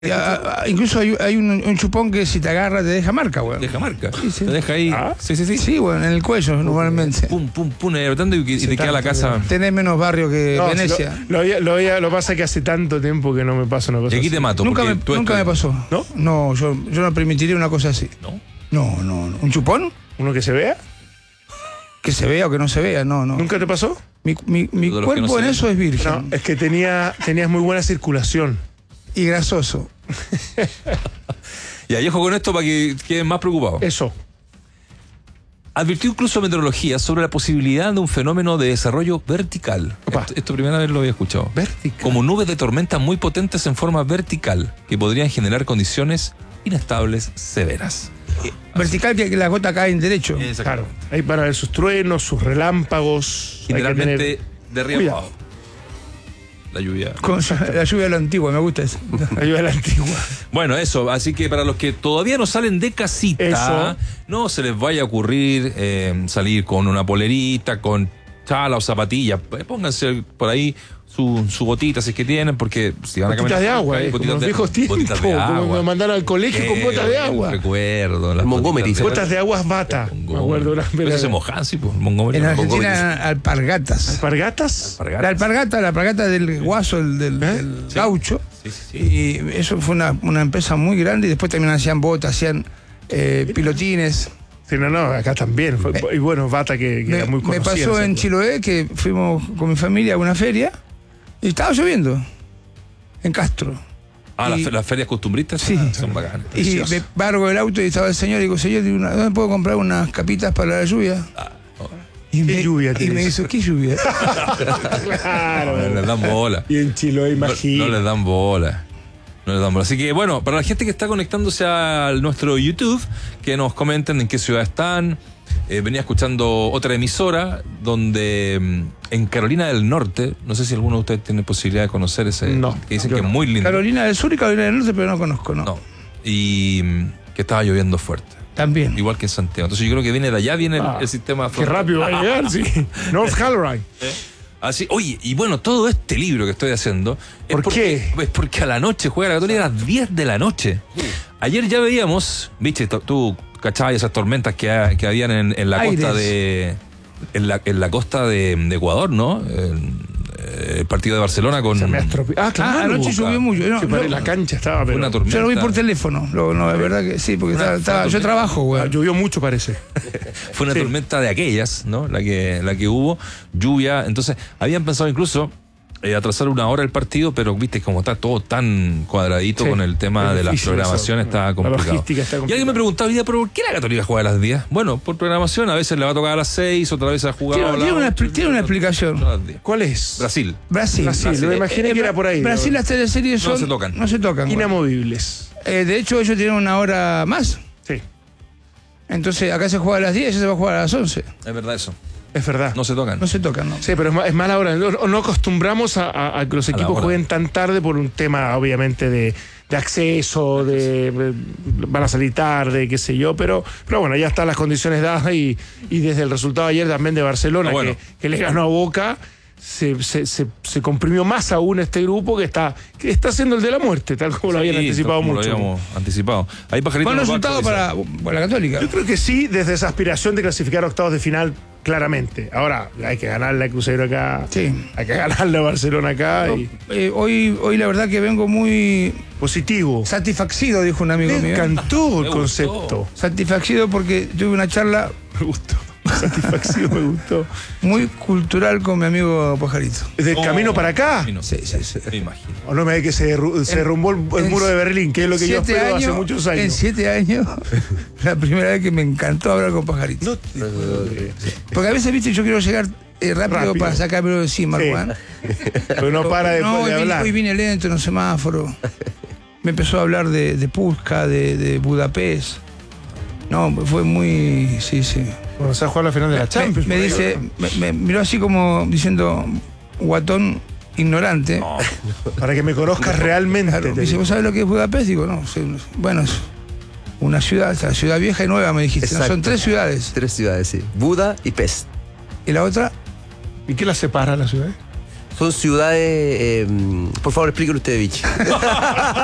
Incluso hay un chupón que si te agarra te deja marca, weón. Deja marca. Sí. Te deja ahí. Sí, weón, en el cuello normalmente. Pum, y te queda la casa. Tenés menos barrio que Venecia. Lo que pasa es que hace tanto tiempo que no me pasa una cosa Y aquí así. te mato. Nunca me pasó. ¿No? No, yo no permitiría una cosa así. ¿No? No. ¿Un chupón? ¿Uno que se vea? Que se vea o que no se vea, no. ¿Nunca te pasó? Mi cuerpo en eso es virgen. No, es que tenías muy buena circulación. Y grasoso. Y ahí ojo con esto para que queden más preocupados. Eso. Advirtió incluso Meteorología sobre la posibilidad de un fenómeno de desarrollo vertical. Esto primera vez lo había escuchado. Vertical. Como nubes de tormenta muy potentes en forma vertical que podrían generar condiciones inestables severas. Vertical que la gota cae en derecho. Claro. Ahí van a ver sus truenos, sus relámpagos. Generalmente de arriba abajo. La lluvia. La lluvia de lo antiguo, me gusta eso. La lluvia de la antigua. Bueno, eso, así que para los que todavía no salen de casita, no se les vaya a ocurrir salir con una polerita, con chala o zapatillas. Pónganse por ahí su botita si es que tienen, porque si van a caminar. Botitas de agua, como los viejos tiempos. Como me mandaron al colegio con botas de agua. Recuerdo. Las Montgomery. Botas de aguas bata. Me acuerdo. Pero se mojan, sí, pues. Montgomery. En Argentina, alpargatas. ¿Alpargatas? La alpargata del guaso, del gaucho. Sí. Y eso fue una empresa muy grande. Y después también hacían botas, hacían pilotines. Sí, no, acá también. Y bueno, bata que era muy conocida. Me pasó en Chiloé que fuimos con mi familia a una feria y estaba lloviendo en Castro. Las ferias costumbristas son bacanas. Y me paro el auto y estaba el señor y digo, señor, ¿dónde puedo comprar unas capitas para la lluvia? ¿Qué lluvia y me dijo, ¿qué lluvia? Claro. No les dan bola. Y en Chiloé, imagino. No les dan bola. Así que bueno, para la gente que está conectándose a nuestro YouTube, que nos comenten en qué ciudad están. Venía escuchando otra emisora donde en Carolina del Norte, no sé si alguno de ustedes tiene posibilidad de conocer ese, que dicen que es muy lindo. Carolina del Sur y Carolina del Norte, pero no conozco, ¿no? Y que estaba lloviendo fuerte. También. Igual que en Santiago. Entonces yo creo que viene de allá, viene el sistema. Qué rápido va a llegar, sí. North Carolina. Así, oye, y bueno, todo este libro que estoy haciendo. ¿Por qué? Es porque a la noche juega la Católica a las 10 de la noche. Ayer ya veíamos, viste, tú cachabas esas tormentas que habían en la costa de. En la costa de Ecuador, ¿no? El partido de Barcelona con. Claro. Anoche llovió mucho. La cancha estaba, pero. Una tormenta. Yo lo vi por teléfono. No, es verdad que sí, porque yo trabajo, güey. Llovió mucho, parece. Fue una tormenta de aquellas, ¿no? La que hubo, lluvia. Entonces, habían pensado incluso atrasar una hora el partido, pero viste como está todo tan cuadradito con el tema de las programaciones, está complicado. La logística está complicada. Y alguien me preguntaba hoy día, ¿pero por qué la Católica juega a las 10? Bueno, por programación, a veces le va a tocar a las 6, otra vez ha jugado Tiene una explicación. ¿Cuál es? Brasil. Lo imaginé que era por ahí. Brasil, las teleseries no se tocan. Inamovibles. De hecho, ellos tienen una hora más. Sí. Entonces, acá se juega a las 10 y se va a jugar a las 11. Es verdad eso. Es verdad. No se tocan. No se tocan, ¿no? Sí, pero es mala hora. No acostumbramos a que los equipos jueguen tan tarde por un tema, obviamente, de acceso, van a salir tarde, qué sé yo, pero bueno, ya están las condiciones dadas y desde el resultado de ayer también de Barcelona, que le ganó a Boca, se comprimió más aún este grupo que está haciendo el de la muerte, tal como lo habían anticipado mucho. Lo habíamos anticipado. Ahí Pajarito. ¿Buen resultado para la Católica? Yo creo que sí, desde esa aspiración de clasificar a octavos de final, claramente. Ahora, hay que ganarle a Cruzeiro acá. Sí. Hay que ganarle a Barcelona acá. Hoy la verdad que vengo muy positivo. Satisfacido, dijo un amigo mío. Me encantó el concepto. Satisfacido porque tuve una charla. Me gustó. Satisfacción, me gustó. Muy cultural con mi amigo Pajarito. ¿Del camino para acá? Sí. Me imagino. O no me ve que se derrumbó el muro de Berlín, que es lo que yo espero hace muchos años. En 7 años, la primera vez que me encantó hablar con Pajarito. Porque a veces, viste, yo quiero llegar rápido para sacármelo de encima, Juan. Pero no para después de hablar. Hoy vine lento en los semáforos. Me empezó a hablar de Puska, de Budapest. No, fue muy. Sí. Bueno, se ha jugado la final de la Champions. Me dice, me miró así como diciendo, guatón ignorante. No, para que me conozcas realmente. Claro, me dice, ¿vos sabés lo que es Budapest? Digo, no. Bueno, es una ciudad, la ciudad vieja y nueva, me dijiste. No, son 3 ciudades. 3 ciudades, sí. Buda y Pest. ¿Y la otra? ¿Y qué las separa las ciudades? Son ciudades. Por favor, explíquenlo usted, Vichy.